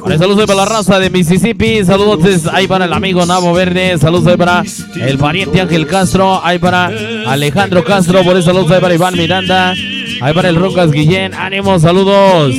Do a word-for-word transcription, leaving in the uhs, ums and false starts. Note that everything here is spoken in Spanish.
Bueno, saludos ahí para la raza de Mississippi. Saludos ahí para el amigo Nabo Verde. Saludos ahí para el pariente Ángel Castro. Ahí para Alejandro Castro. Por eso saludos ahí para Iván Miranda. Ahí para el Rocas Guillén. Ánimo, saludos.